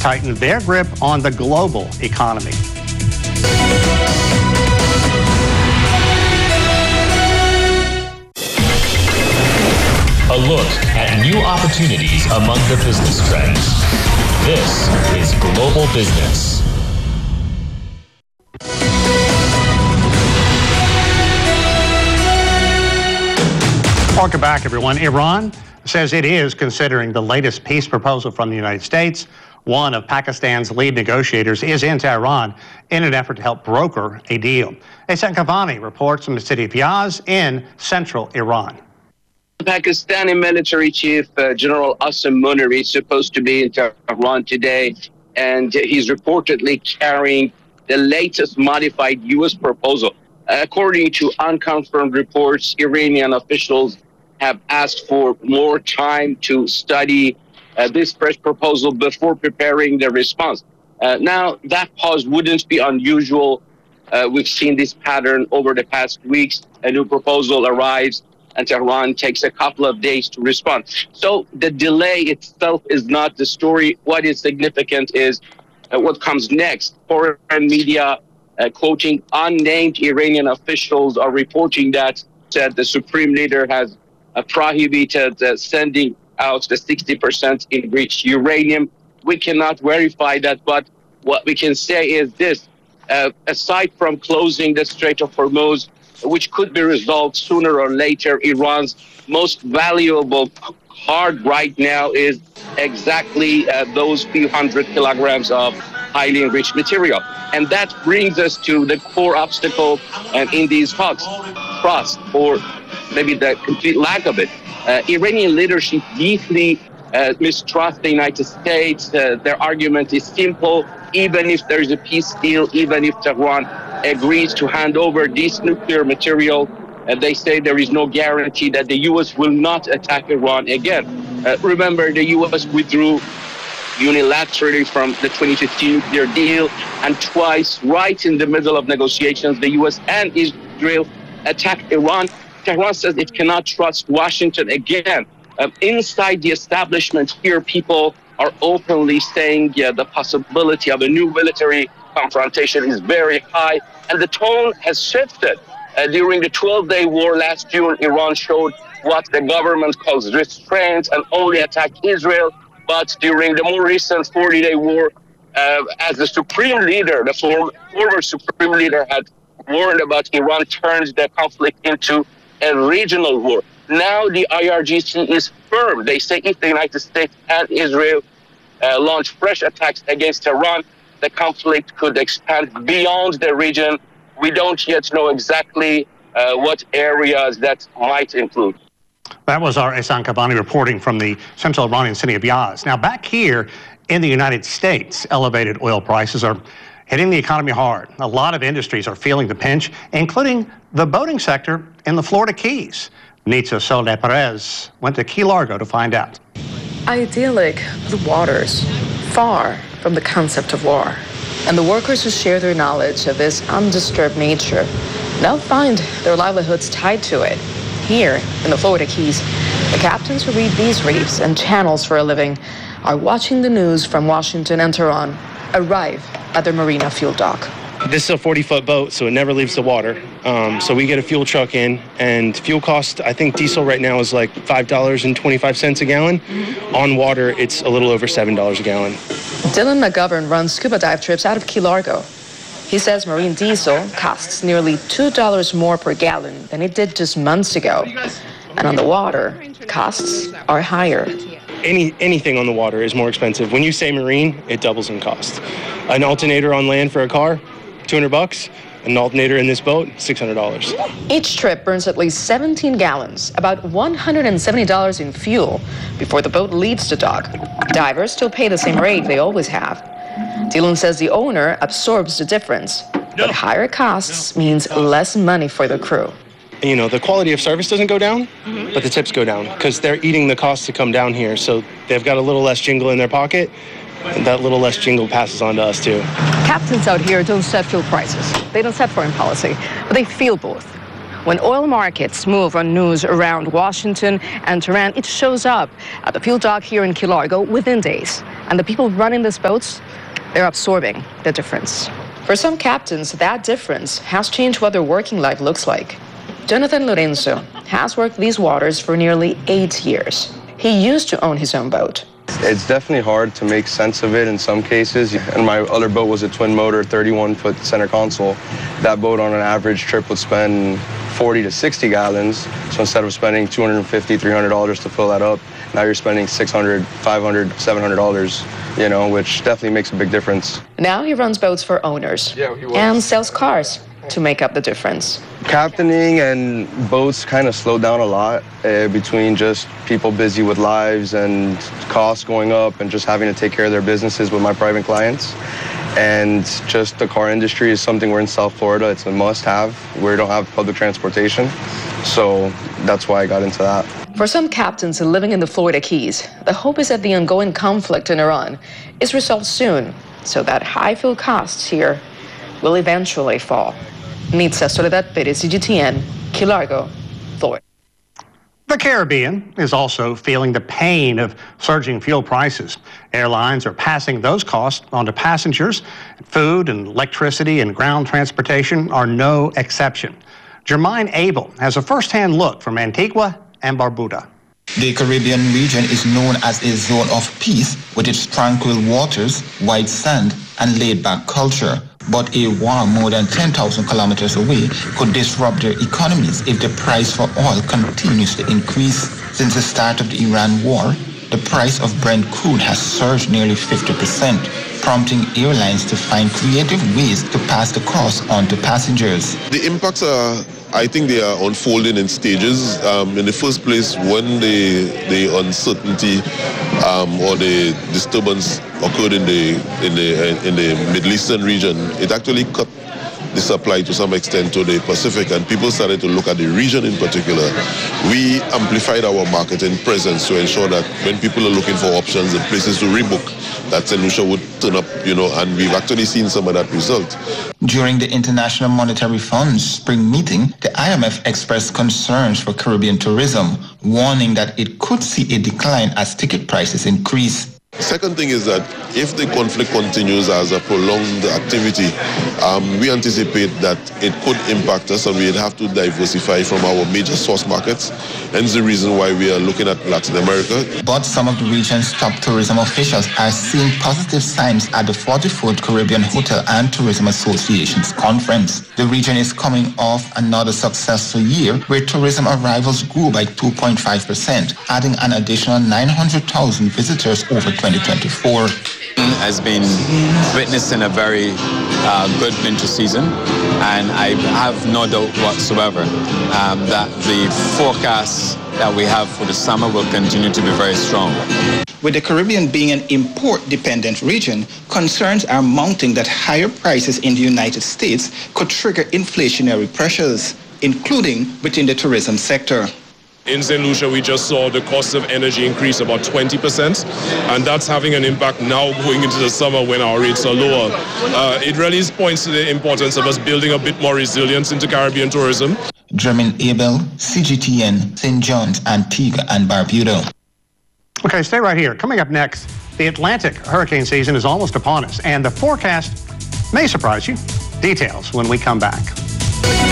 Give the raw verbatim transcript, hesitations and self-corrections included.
tighten their grip on the global economy. A look at new opportunities among the business trends. This is Global Business. Welcome back, everyone. Iran says it is considering the latest peace proposal from the United States. One of Pakistan's lead negotiators is in Tehran in an effort to help broker a deal. Ehsan Kavani reports from the city of Yazd in central Iran. Pakistani military chief uh, General Asim Muniri is supposed to be in Tehran today, and he's reportedly carrying the latest modified U S proposal. According to unconfirmed reports, Iranian officials have asked for more time to study uh, this fresh proposal before preparing their response. Uh, now, that pause wouldn't be unusual. Uh, we've seen this pattern over the past weeks. A new proposal arrives, and Tehran takes a couple of days to respond. So the delay itself is not the story. What is significant is uh, what comes next. Foreign media, uh, quoting unnamed Iranian officials, are reporting that said the supreme leader has uh, prohibited uh, sending out the sixty percent enriched uranium. We cannot verify that, but what we can say is this. Uh, aside from closing the Strait of Hormuz, which could be resolved sooner or later, Iran's most valuable card right now is exactly uh, those few hundred kilograms of highly enriched material. And that brings us to the core obstacle uh, in these talks, trust, or maybe the complete lack of it. Uh, Iranian leadership deeply uh, mistrusts the United States. Uh, their argument is simple. Even if there's a peace deal, even if Tehran agrees to hand over this nuclear material, and they say there is no guarantee that the U S will not attack Iran again. Uh, remember, the U S withdrew unilaterally from the twenty fifteen nuclear deal, and twice, right in the middle of negotiations, the U S and Israel attacked Iran. Tehran says it cannot trust Washington again. Uh, inside the establishment here, people are openly saying yeah, the possibility of a new military confrontation is very high, and the tone has shifted. Uh, during the twelve-day war last June, Iran showed what the government calls restraint and only attacked Israel. But during the more recent forty-day war, uh, as the supreme leader, the former, former supreme leader had warned about, Iran turned the conflict into a regional war. Now the I R G C is firm. They say if the United States and Israel uh, launch fresh attacks against Iran, the conflict could expand beyond the region. We don't yet know exactly uh, what areas that might include. That was our Ehsan Kavani reporting from the central Iranian city of Yazd. Now back here in the United States, elevated oil prices are hitting the economy hard. A lot of industries are feeling the pinch, including the boating sector in the Florida Keys. Nitza Solde Perez went to Key Largo to find out. Idyllic blue waters, far from the concept of war. And the workers who share their knowledge of this undisturbed nature, they'll find their livelihoods tied to it. Here in the Florida Keys, the captains who read these reefs and channels for a living are watching the news from Washington and Tehran arrive at their marina fuel dock. This is a forty-foot boat, so it never leaves the water. Um, so we get a fuel truck in, and fuel cost, I think diesel right now is like five dollars and twenty-five cents a gallon. Mm-hmm. On water, it's a little over seven dollars a gallon. Dylan McGovern runs scuba dive trips out of Key Largo. He says marine diesel costs nearly two dollars more per gallon than it did just months ago. And on the water, costs are higher. Any anything on the water is more expensive. When you say marine, it doubles in cost. An alternator on land for a car, two hundred bucks. An alternator in this boat, six hundred dollars. Each trip burns at least seventeen gallons, about one hundred seventy dollars in fuel before the boat leaves the dock. Divers still pay the same rate they always have. Dylan says the owner absorbs the difference, but higher costs means less money for the crew. You know, the quality of service doesn't go down, mm-hmm. but the tips go down because they're eating the cost to come down here. So they've got a little less jingle in their pocket, and that little less jingle passes on to us too. Captains out here don't set fuel prices. They don't set foreign policy, but they feel both. When oil markets move on news around Washington and Tehran, it shows up at the fuel dock here in Key Largo within days. And the people running these boats, they're absorbing the difference. For some captains, that difference has changed what their working life looks like. Jonathan Lorenzo has worked these waters for nearly eight years. He used to own his own boat. It's definitely hard to make sense of it in some cases. And my other boat was a twin motor, thirty-one foot center console. That boat on an average trip would spend forty to sixty gallons. So instead of spending two hundred fifty, three hundred dollars to fill that up, now you're spending six hundred, five hundred, seven hundred dollars, you know, which definitely makes a big difference. Now he runs boats for owners yeah, he was. and sells cars to make up the difference. Captaining and boats kind of slowed down a lot uh, between just people busy with lives and costs going up and just having to take care of their businesses with my private clients. And just the car industry is something we're in South Florida. It's a must-have. We don't have public transportation. So that's why I got into that. For some captains living in the Florida Keys, the hope is that the ongoing conflict in Iran is resolved soon so that high fuel costs here will eventually fall. Nitza Soledad Perez, C G T N, Key Largo, Florida. The Caribbean is also feeling the pain of surging fuel prices. Airlines are passing those costs on to passengers. Food and electricity and ground transportation are no exception. Jermaine Abel has a first-hand look from Antigua and Barbuda. The Caribbean region is known as a zone of peace with its tranquil waters, white sand, and laid-back culture. But a war more than ten thousand kilometers away could disrupt their economies if the price for oil continues to increase. Since the start of the Iran war, the price of Brent crude has surged nearly fifty percent, prompting airlines to find creative ways to pass the cost on to passengers. The impacts are, I think they are unfolding in stages. Um, in the first place, when the, the uncertainty um, or the disturbance occurred in the, in, the, in the Middle Eastern region, it actually cut the supply to some extent to the Pacific, and people started to look at the region in particular. We amplified our marketing presence to ensure that when people are looking for options and places to rebook, that Saint Lucia would turn up, you know, and we've actually seen some of that result. During the International Monetary Fund's spring meeting, the I M F expressed concerns for Caribbean tourism, warning that it could see a decline as ticket prices increase. Second thing is that if the conflict continues as a prolonged activity, um, we anticipate that it could impact us and we'd have to diversify from our major source markets. Hence the reason why we are looking at Latin America. But some of the region's top tourism officials are seeing positive signs at the forty-fourth Caribbean Hotel and Tourism Association's conference. The region is coming off another successful year where tourism arrivals grew by two point five percent, adding an additional nine hundred thousand visitors over twenty twenty-four. Has been witnessing a very uh, good winter season, and I have no doubt whatsoever um, that the forecasts that we have for the summer will continue to be very strong. With the Caribbean being an import-dependent region, concerns are mounting that higher prices in the United States could trigger inflationary pressures, including within the tourism sector. In Saint Lucia, we just saw the cost of energy increase about twenty percent, and that's having an impact now going into the summer when our rates are lower. Uh, it really points to the importance of us building a bit more resilience into Caribbean tourism. Jermaine Abel, C G T N, Saint John's, Antigua and Barbuda. Okay, stay right here. Coming up next, the Atlantic hurricane season is almost upon us, and the forecast may surprise you. Details when we come back.